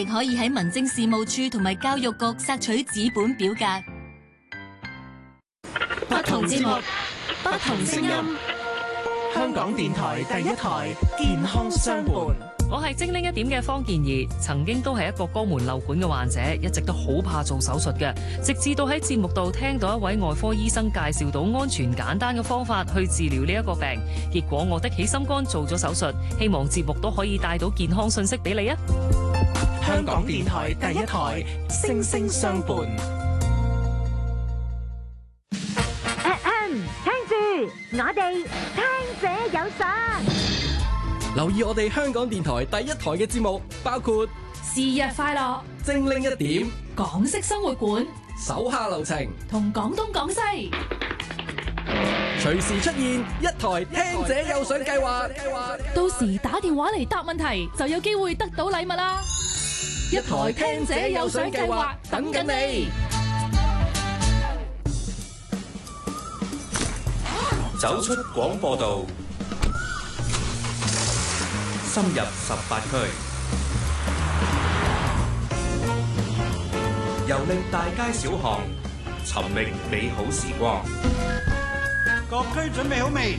亦可以喺民政事務處同埋教育局索取紙本表格。不同節目，不同聲音。 香港電台第一台，健康相伴。 我係精靈一點嘅方健儀，曾經都係一個肛門漏管嘅患者，一直都好怕做手術嘅，直至到喺節目度聽到一位外科醫生介紹到安全簡單嘅方法去治療呢一個病，結果我的起心肝做咗手術，希望節目都可以帶到健康信息俾你啊！ 香港電台第一台，聲聲相伴。 聽住，我哋聽者有信。 留意我哋香港電台第一台嘅節目，包括是日快樂、 精靈一點、 港式生活館、 手下留情同廣東廣西。 隨時出現一台聽者有信計劃， 到時打電話嚟答問題就有機會得到禮物啦！ 一台聽者有信計劃等緊你。 走出廣播道，深入18區，遊歷大街小巷，尋覓美好時光。 各區準備好未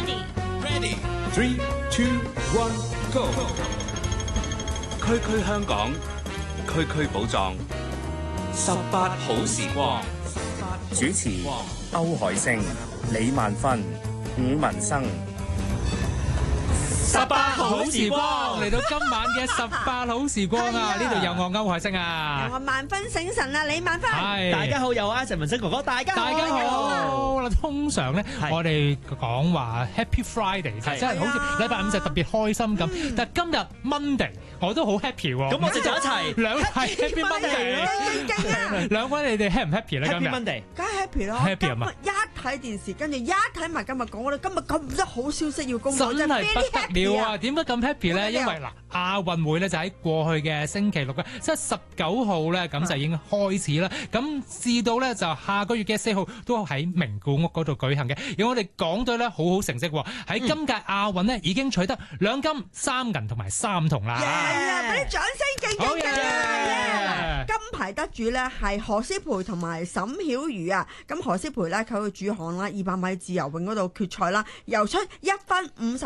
？Ready。3、2、1 ，Go！ 區區香港，區區寶藏，18好時光。 主持歐海星、李萬芬、伍文生。 18好時光嚟到今晚嘅18好時光啊！呢度有我歐海星啊， 有我萬分醒神啊，李萬芬。 係大家好，有啊陳文生哥哥，大家好。 大家好。通常咧，我哋講話 Happy Friday，即係好似禮拜五就特別開心咁。但係今日 Monday 我都好 happy 喎。 咁我哋就一齊兩位 Happy Monday，兩位你哋 happy 唔 happy 咧？今日 Happy Monday， 梗係 happy 咯。 happy 啊嘛！ 一睇電視，跟住一睇埋今日講，我哋今日咁多好消息要公佈， 真係不得了啊！點解咁 happy 咧？因為嗱，亞運會咧就喺過去嘅星期六嘅，即係19號咧，咁就已經開始啦。咁至到咧就下個月嘅4號都喺名古屋嗰度舉行嘅。而我哋港隊咧好好成績喎，喺今屆亞運咧已經取得2金、3銀同埋3銅啦。 係啊！俾啲掌聲，勁啊！金牌得主咧係何詩蓓同埋沈曉瑜啊。咁何詩蓓咧佢去主項啦，200米自由泳嗰度決賽啦，游出1分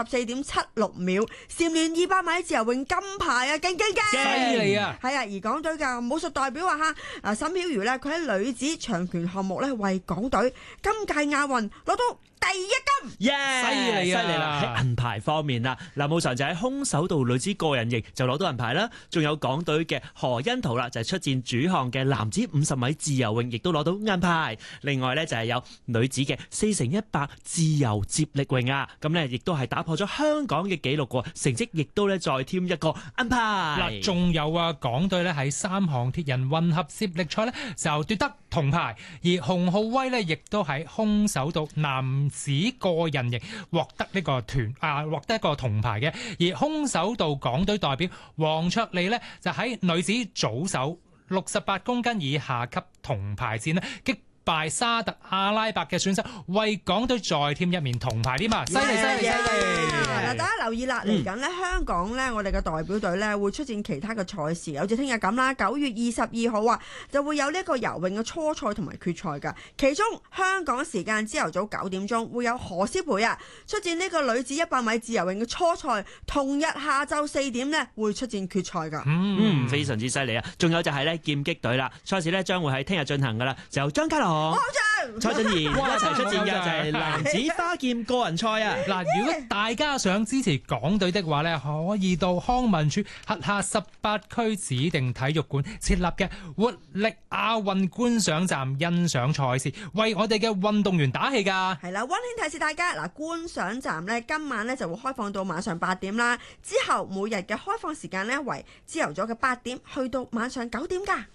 54.76秒，蟬聯200米自由泳金牌啊！勁！ 犀利啊！ 係啊！而港隊嘅武術代表話嚇，沈曉瑜咧佢喺女子長拳項目咧為港隊今屆亞運攞到第1金， 犀利啦！喺銀牌方面啦，劉慕常就喺空手道女子個人型就攞到銀牌啦，仲有港隊嘅何甄陶啦，就係出戰主項嘅男子50米自由泳，亦都攞到銀牌。另外咧就係有女子嘅4×100自由接力泳啊，咁咧亦都係打破咗香港嘅紀錄喎，成績亦都咧再添一個銀牌。 嗱，仲有啊，港隊咧喺3項鐵人混合接力賽咧就奪得銅牌，而洪浩威咧亦都喺空手道男子個人型獲得一個銅牌嘅，而空手道港隊代表黃卓利呢，就喺女子組手68公斤以下級銅牌戰呢擊敗沙特阿拉伯嘅選手，為港隊再添一面銅牌添啊！犀利！ 嗱，大家留意啦，嚟緊咧香港咧，我哋嘅代表隊咧會出戰其他嘅賽事，好似聽日咁啦，9月22號啊，就會有呢一個游泳嘅初賽同埋決賽噶。其中香港時間朝頭早9點鐘會有何詩蓓啊出戰呢個女子100米自由泳嘅初賽，同日下晝4點咧會出戰決賽噶。 非常之犀利啊！仲有就係咧劍擊隊啦，賽事咧將會喺聽日進行噶啦，就由張家朗、蔡俊彥一齊出戰嘅就係男子花劍個人賽啊！ 嗱，如果大家想支持港隊的話咧，可以到康文署轄下18區指定體育館設立嘅活力亞運觀賞站欣賞賽事，為我哋嘅運動員打氣㗎。 係啦，溫馨提示大家，嗱，觀賞站咧今晚咧就會開放到晚上8點啦，之後每日嘅開放時間咧為朝頭早嘅8點去到晚上9點㗎。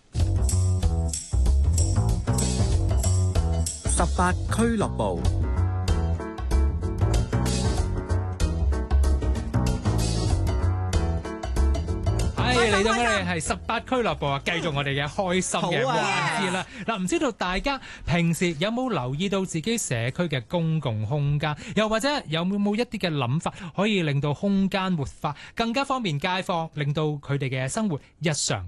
18俱樂部。 嚟到我哋係18俱樂部啊，繼續我哋嘅開心嘅環節啦。嗱，唔知道大家平時有冇留意到自己社區嘅公共空間，又或者有冇一啲嘅諗法可以令到空間活化，更加方便街坊，令到佢哋嘅生活日常